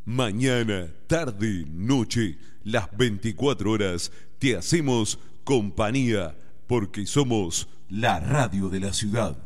Mañana, tarde, noche, las 24 horas, te hacemos compañía, porque somos la radio de la ciudad.